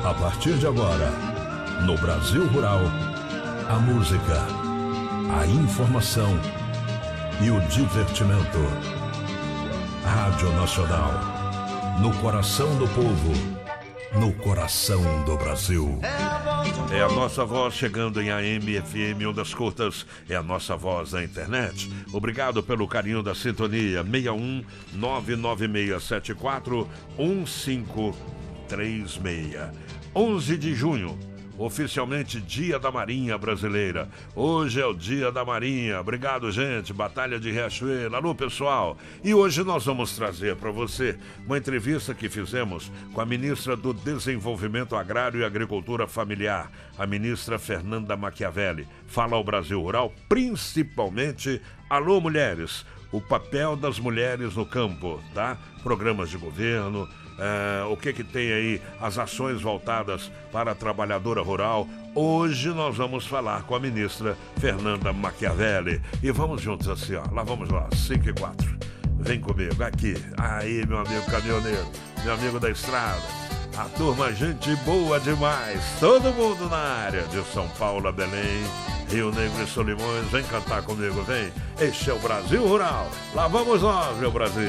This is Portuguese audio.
A partir de agora, no Brasil Rural, a música, a informação e o divertimento. Rádio Nacional, no coração do povo, no coração do Brasil. É a nossa voz chegando em AM, FM, ondas curtas. É a nossa voz na internet. Obrigado pelo carinho da sintonia. 61 99674 1536. 11 de junho. Oficialmente Dia da Marinha Brasileira. Hoje é o Dia da Marinha. Obrigado, gente. Batalha de Riachuelo. Alô, pessoal. E hoje nós vamos trazer para você uma entrevista que fizemos com a ministra do Desenvolvimento Agrário e Agricultura Familiar, a ministra Fernanda Machiavelli. Fala ao Brasil Rural, principalmente, alô, mulheres, o papel das mulheres no campo, tá? Programas de governo, o que tem aí, as ações voltadas para a trabalhadora rural. Hoje nós vamos falar com a ministra Fernanda Machiavelli. E vamos juntos assim, ó. Lá vamos nós, 5 e 4. Vem comigo, aqui. Aí, meu amigo caminhoneiro, meu amigo da estrada. A turma, gente boa demais. Todo mundo na área de São Paulo a Belém, Rio Negro e Solimões. Vem cantar comigo, vem. Este é o Brasil Rural. Lá vamos nós, meu Brasil.